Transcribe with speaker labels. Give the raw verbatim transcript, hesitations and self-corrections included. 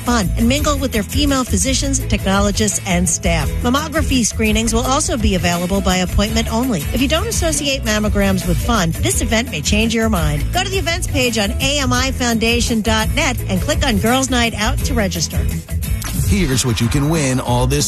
Speaker 1: fun and mingle with their female physicians, technologists, and staff. Mammography screenings will also be available by appointment only. If you don't associate mammograms with fun, this event may change your mind. Go to the events page on A M I foundation dot net and click on Girls Night Out to register.
Speaker 2: Here's what you can win all this